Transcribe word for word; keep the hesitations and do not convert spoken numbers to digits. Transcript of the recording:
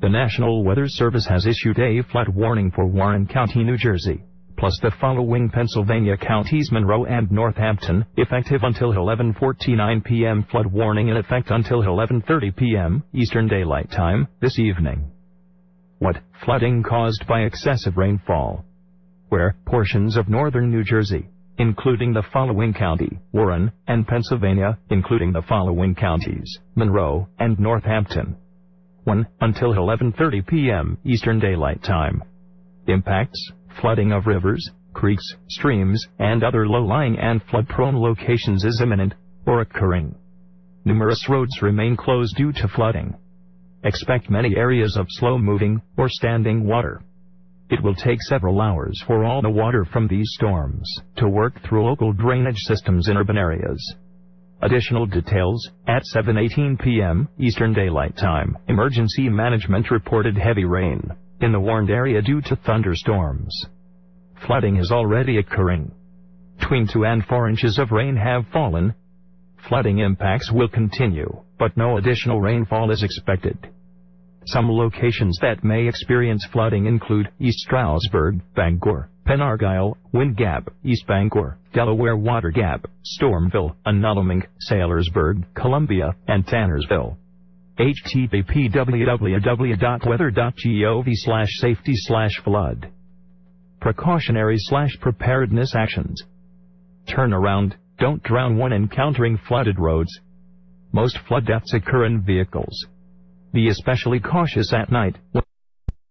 The National Weather Service has issued a flood warning for Warren County, New Jersey, plus the following Pennsylvania counties: Monroe and Northampton, effective until eleven forty-nine p m Flood warning in effect until eleven thirty p m Eastern Daylight Time this evening. What? Flooding caused by excessive rainfall. Where? Portions of northern New Jersey, including the following county: Warren, and Pennsylvania, including the following counties: Monroe and Northampton. one. Until eleven thirty p m Eastern Daylight Time. Impacts: flooding of rivers, creeks, streams, and other low-lying and flood-prone locations is imminent or occurring. Numerous roads remain closed due to flooding. Expect many areas of slow-moving or standing water. It will take several hours for all the water from these storms to work through local drainage systems in urban areas. Additional details: at seven eighteen p m Eastern Daylight Time, emergency management reported heavy rain in the warned area due to thunderstorms. Flooding is already occurring. Between two and four inches of rain have fallen. Flooding impacts will continue, but no additional rainfall is expected. Some locations that may experience flooding include East Stroudsburg, Bangor, Penargyle, Wind Gap, East Bangor, Delaware Water Gap, Stormville, Unalming, Saylorsburg, Columbia, and Tannersville. H T T P w w w dot weather dot gov slash safety slash flood. Precautionary slash preparedness actions. Turn around, don't drown when encountering flooded roads. Most flood deaths occur in vehicles. Be especially cautious at night.